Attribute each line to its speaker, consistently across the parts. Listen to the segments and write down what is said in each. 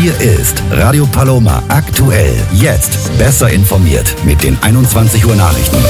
Speaker 1: Hier ist Radio Paloma aktuell. Jetzt besser informiert mit den 21 Uhr Nachrichten.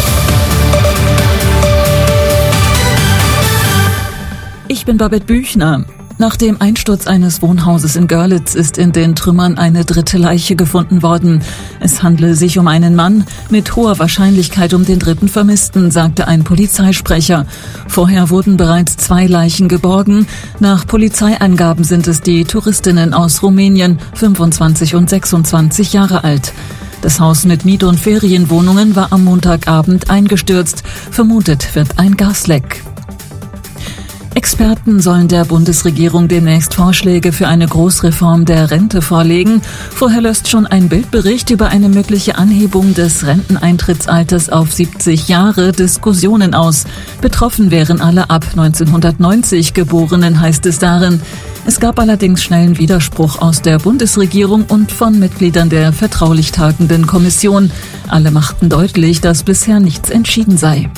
Speaker 2: Ich bin Babette Büchner. Nach dem Einsturz eines Wohnhauses in Görlitz ist in den Trümmern eine dritte Leiche gefunden worden. Es handle sich um einen Mann, mit hoher Wahrscheinlichkeit um den dritten Vermissten, sagte ein Polizeisprecher. Vorher wurden bereits 2 Leichen geborgen. Nach Polizeiangaben sind es die Touristinnen aus Rumänien, 25 und 26 Jahre alt. Das Haus mit Miet- und Ferienwohnungen war am Montagabend eingestürzt. Vermutet wird ein Gasleck. Experten sollen der Bundesregierung demnächst Vorschläge für eine Großreform der Rente vorlegen. Vorher löst schon ein Bildbericht über eine mögliche Anhebung des Renteneintrittsalters auf 70 Jahre Diskussionen aus. Betroffen wären alle ab 1990 Geborenen, heißt es darin. Es gab allerdings schnellen Widerspruch aus der Bundesregierung und von Mitgliedern der vertraulich tagenden Kommission. Alle machten deutlich, dass bisher nichts entschieden sei.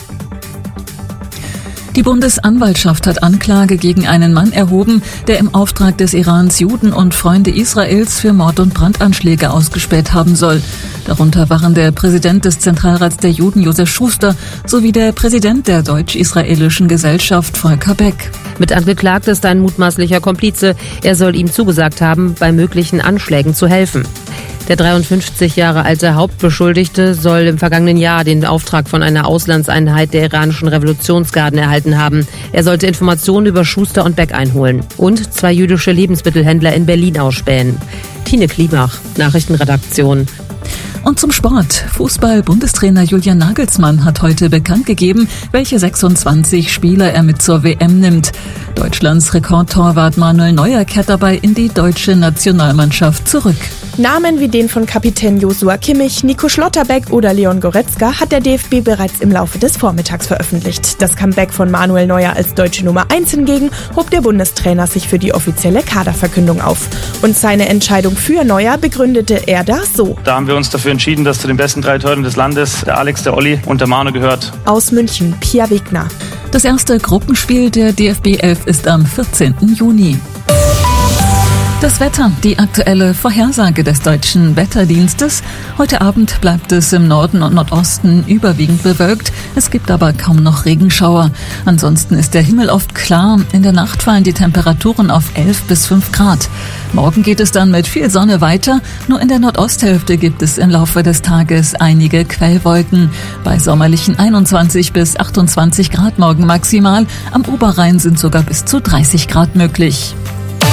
Speaker 2: Die Bundesanwaltschaft hat Anklage gegen einen Mann erhoben, der im Auftrag des Irans Juden und Freunde Israels für Mord- und Brandanschläge ausgespäht haben soll. Darunter waren der Präsident des Zentralrats der Juden, Josef Schuster, sowie der Präsident der Deutsch-Israelischen Gesellschaft, Volker Beck.
Speaker 3: Mit angeklagt ist ein mutmaßlicher Komplize. Er soll ihm zugesagt haben, bei möglichen Anschlägen zu helfen. Der 53 Jahre alte Hauptbeschuldigte soll im vergangenen Jahr den Auftrag von einer Auslandseinheit der iranischen Revolutionsgarden erhalten haben. Er sollte Informationen über Schuster und Beck einholen und 2 jüdische Lebensmittelhändler in Berlin ausspähen. Tine Klimach, Nachrichtenredaktion.
Speaker 2: Und zum Sport. Fußball-Bundestrainer Julian Nagelsmann hat heute bekannt gegeben, welche 26 Spieler er mit zur WM nimmt. Deutschlands Rekordtorwart Manuel Neuer kehrt dabei in die deutsche Nationalmannschaft zurück.
Speaker 4: Namen wie den von Kapitän Joshua Kimmich, Nico Schlotterbeck oder Leon Goretzka hat der DFB bereits im Laufe des Vormittags veröffentlicht. Das Comeback von Manuel Neuer als deutsche Nummer 1 hingegen hob der Bundestrainer sich für die offizielle Kaderverkündung auf. Und seine Entscheidung für Neuer begründete er da so.
Speaker 5: Da haben wir uns dafür entschieden, dass zu den besten 3 Torhütern des Landes der Alex, der Olli und der Manu gehört.
Speaker 4: Aus München, Pia Wegner.
Speaker 2: Das erste Gruppenspiel der DFB 11 ist am 14. Juni. Das Wetter, die aktuelle Vorhersage des Deutschen Wetterdienstes. Heute Abend bleibt es im Norden und Nordosten überwiegend bewölkt. Es gibt aber kaum noch Regenschauer. Ansonsten ist der Himmel oft klar. In der Nacht fallen die Temperaturen auf 11 bis 5 Grad. Morgen geht es dann mit viel Sonne weiter. Nur in der Nordosthälfte gibt es im Laufe des Tages einige Quellwolken. Bei sommerlichen 21 bis 28 Grad morgen maximal. Am Oberrhein sind sogar bis zu 30 Grad möglich.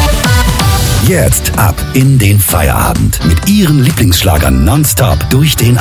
Speaker 1: Jetzt ab in den Feierabend mit Ihren Lieblingsschlagern nonstop durch den